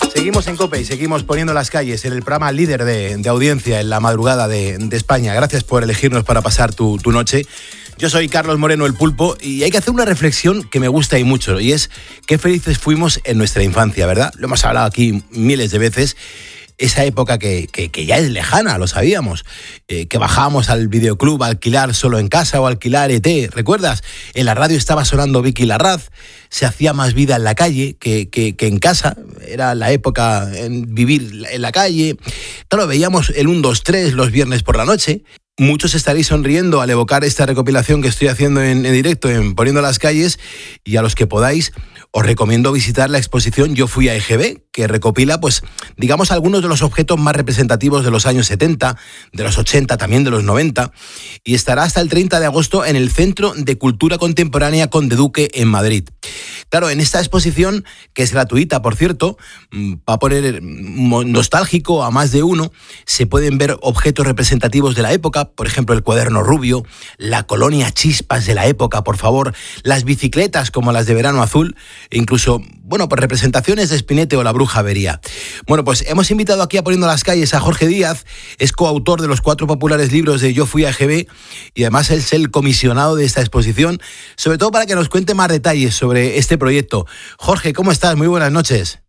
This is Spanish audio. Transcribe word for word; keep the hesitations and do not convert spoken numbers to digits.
Seguimos en COPE y seguimos poniendo las calles en el programa líder de, de audiencia en la madrugada de, de España. Gracias por elegirnos para pasar tu, tu noche. Yo soy Carlos Moreno, el Pulpo, y hay que hacer una reflexión que me gusta y mucho, y es qué felices fuimos en nuestra infancia, ¿verdad? Lo hemos hablado aquí miles de veces. Esa época que, que, que ya es lejana, lo sabíamos, eh, que bajábamos al videoclub a alquilar Solo en Casa o alquilar E T, ¿recuerdas? En la radio estaba sonando Vicky Larraz, se hacía más vida en la calle que, que, que en casa, era la época en vivir en la calle. Claro, veíamos el uno, dos, tres los viernes por la noche. Muchos estaréis sonriendo al evocar esta recopilación que estoy haciendo en, en directo, en Poniendo las Calles, y a los que podáis os recomiendo visitar la exposición Yo Fui a E G B, que recopila, pues, digamos, algunos de los objetos más representativos de los años setenta, de los ochenta, también de los noventa, y estará hasta el treinta de agosto en el Centro de Cultura Contemporánea Conde Duque en Madrid. Claro, en esta exposición, que es gratuita, por cierto, va a poner nostálgico a más de uno, se pueden ver objetos representativos de la época, por ejemplo, el cuaderno rubio, la colonia Chispas de la época, por favor, las bicicletas como las de Verano Azul, e incluso, bueno, pues representaciones de Spinette o la Bruja Avería. Bueno, pues hemos invitado aquí a Poniendo las Calles a Jorge Díaz, es coautor de los cuatro populares libros de Yo Fui a E G B y además es el comisionado de esta exposición, sobre todo para que nos cuente más detalles sobre este proyecto. Jorge, ¿cómo estás? Muy buenas noches.